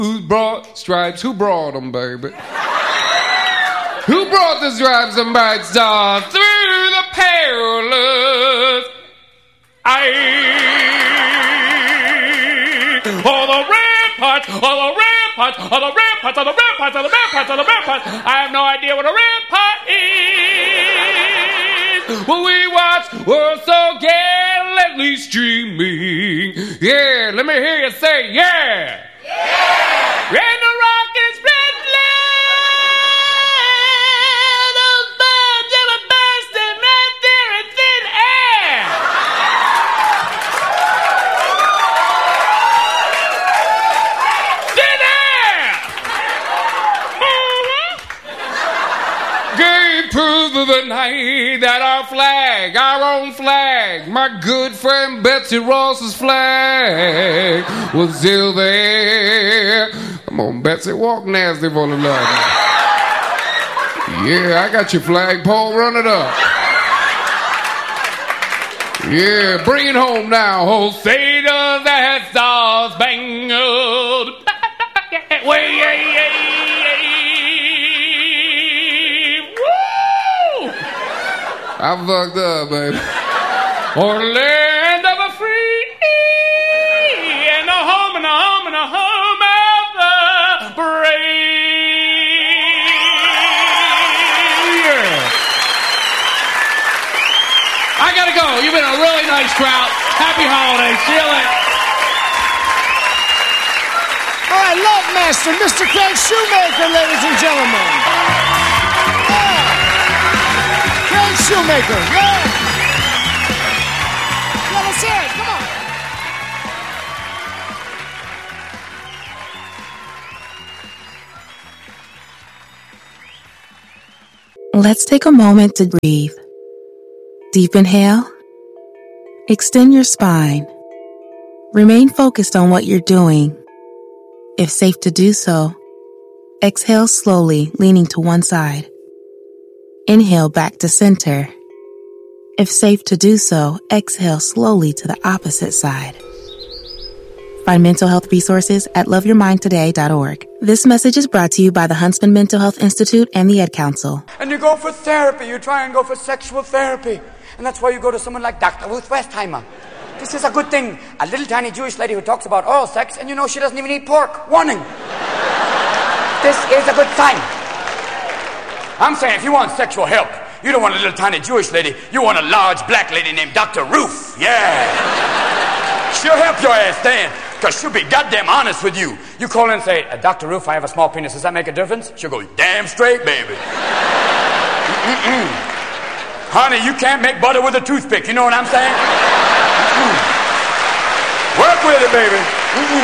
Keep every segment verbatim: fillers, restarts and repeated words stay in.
Who brought stripes? Who brought them, baby? Who brought the stripes and bright stars through the perilous ice? All the ramparts, all the ramparts, all the ramparts, all the ramparts, all the ramparts, all the ramparts. I have no idea what a rampart is. When we watch world so gallantly streaming. Yeah, let me hear you say yeah. Yeah. And the rockets red glare, those bombs ever bursting right there in thin air. Thin air. Mm-hmm. Gave proof of the night that our flag, our own flag, my good friend Betsy Ross's flag was still there. Come on, Betsy, walk nasty for the love. Yeah, I got your flagpole, run it up. Yeah, bring it home now. Oh, say does that stars spangled way, yeah, yeah, yeah. Woo! I fucked up, baby. Or land of a free and a home and a home and a home of the brave. Yeah. I gotta go. You've been a really nice crowd. Happy holidays. See you later. All right, Love Master, Mister Craig Shoemaker, ladies and gentlemen. Yeah. Craig Shoemaker, yeah. Yeah, let's hear it. Come on. Let's take a moment to breathe. Deep inhale. Extend your spine. Remain focused on what you're doing. If safe to do so, exhale slowly, leaning to one side. Inhale back to center. If safe to do so, exhale slowly to the opposite side. Find mental health resources at love your mind today dot org. This message is brought to you by the Huntsman Mental Health Institute and the Ed Council. And you go for therapy. You try and go for sexual therapy. And that's why you go to someone like Doctor Ruth Westheimer. This is a good thing. A little tiny Jewish lady who talks about oral sex, and you know she doesn't even eat pork. Warning. This is a good sign. I'm saying if you want sexual help, you don't want a little tiny Jewish lady. You want a large black lady named Doctor Ruth. Yeah. She'll help your ass then, because she'll be goddamn honest with you. You call in and say, uh, Doctor Ruth, I have a small penis. Does that make a difference? She'll go, damn straight, baby. Mm-mm. Honey, you can't make butter with a toothpick. You know what I'm saying? Mm-mm. Work with it, baby. Mm-mm.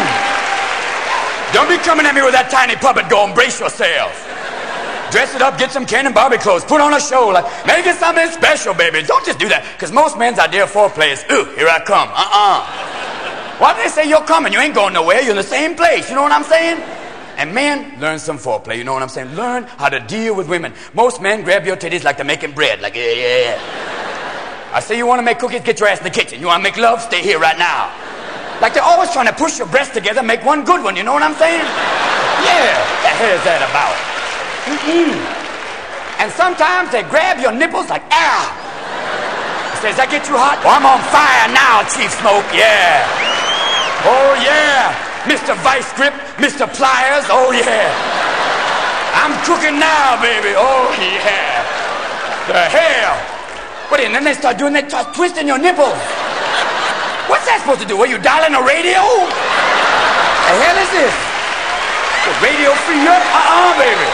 Don't be coming at me with that tiny puppet. Go embrace yourself. Dress it up, get some Ken and Barbie clothes, put on a show, like, make it something special, baby. Don't just do that, because most men's idea of foreplay is, ooh, here I come. Uh-uh. Why do they say you're coming? You ain't going nowhere. You're in the same place. You know what I'm saying? And men, learn some foreplay. You know what I'm saying? Learn how to deal with women. Most men grab your titties like they're making bread. Like, yeah, yeah, yeah. I say you want to make cookies, get your ass in the kitchen. You want to make love? Stay here right now. Like they're always trying to push your breasts together, make one good one. You know what I'm saying? Yeah. What the hell is that about? Mm-mm. And sometimes they grab your nipples like, ow. Says, that get you hot? Oh, I'm on fire now, Chief Smoke. Yeah. Oh, yeah. Mister Vice Grip, Mister Pliers. Oh, yeah. I'm cooking now, baby. Oh, yeah. The hell. What, and then they start doing that, start twisting your nipples. What's that supposed to do? Are you dialing a radio? The hell is this? The radio free up? Uh-uh, baby.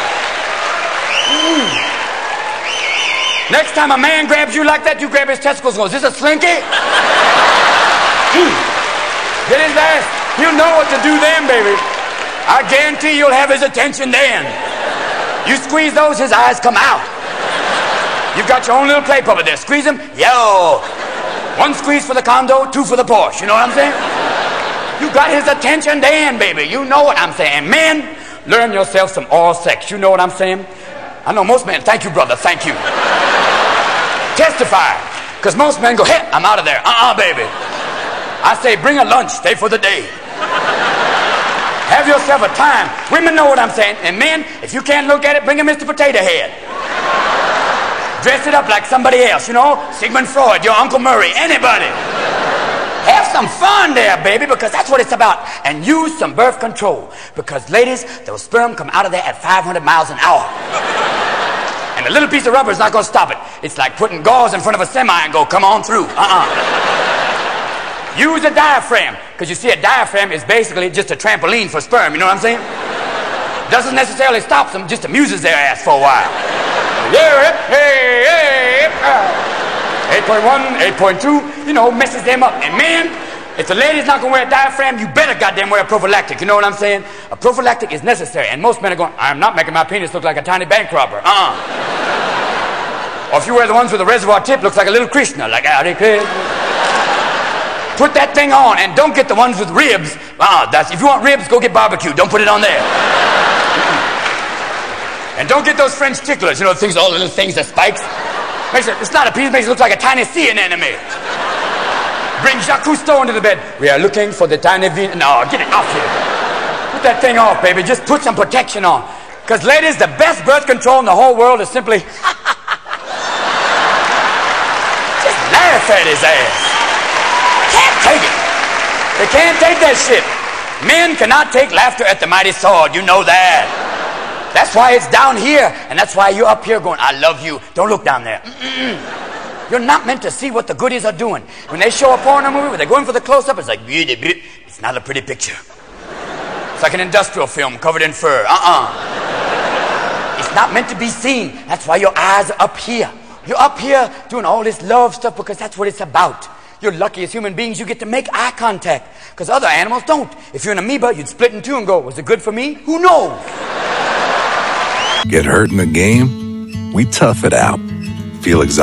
Mm. Next time a man grabs you like that, you grab his testicles and goes, is this a slinky? Mm. Get his ass. He'll know what to do then, baby. I guarantee you'll have his attention then. You squeeze those, his eyes come out. You've got your own little play puppet there. Squeeze him, yo. One squeeze for the condo, two for the Porsche. You know what I'm saying? You got his attention then, baby. You know what I'm saying. Men, learn yourself some oral sex. You know what I'm saying? I know most men, thank you, brother, thank you. Testify. Because most men go, hey, I'm out of there. Uh-uh, baby. I say, bring a lunch, stay for the day. Have Have yourself a time. Women know what I'm saying. And men, if you can't look at it, bring a Mister Potato Head. Dress it up like somebody else, you know? Sigmund Freud, your Uncle Murray, anybody. Have some fun there, baby, because that's what it's about. And use some birth control. Because, ladies, the sperm come out of there at five hundred miles an hour. And a little piece of rubber is not going to stop it. It's like putting gauze in front of a semi and go, come on through. Uh-uh. Use a diaphragm. Because you see, a diaphragm is basically just a trampoline for sperm. You know what I'm saying? Doesn't necessarily stop them, just amuses their ass for a while. Yeah, hey, hey, eight point one, eight point two, you know, messes them up. And men, if the lady's not going to wear a diaphragm, you better goddamn wear a prophylactic. You know what I'm saying? A prophylactic is necessary. And most men are going, I'm not making my penis look like a tiny bank robber. Uh-uh. Or if you wear the ones with a reservoir tip, looks like a little Krishna. Like, howdy, Chris. Put that thing on, and don't get the ones with ribs. Uh-uh. That's, if you want ribs, go get barbecue. Don't put it on there. And don't get those French ticklers. You know, things, all the little things, the spikes. Makes it, it's not a penis, makes it look like a tiny sea anemone. Bring Jacques Cousteau into the bed. We are looking for the tiny vein. No, get it off here. Put that thing off, baby. Just put some protection on. Because, ladies, the best birth control in the whole world is simply just laugh at his ass. Can't take it. They can't take that shit. Men cannot take laughter at the mighty sword. You know that. That's why it's down here. And that's why you're up here going, I love you. Don't look down there. Mm-mm. You're not meant to see what the goodies are doing. When they show a porno movie, when they're going for the close-up, it's like, it's not a pretty picture. It's like an industrial film covered in fur. Uh-uh. It's not meant to be seen. That's why your eyes are up here. You're up here doing all this love stuff because that's what it's about. You're lucky as human beings you get to make eye contact. Because other animals don't. If you're an amoeba, you'd split in two and go, was it good for me? Who knows? Get hurt in the game? We tough it out. Feel exhausted.